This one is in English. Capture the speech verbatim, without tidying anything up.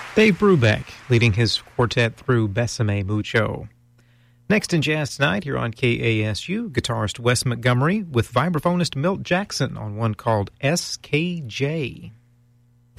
Dave Brubeck leading his quartet through Besame Mucho. Next in Jazz Tonight here on K A S U, guitarist Wes Montgomery with vibraphonist Milt Jackson on one called S K J.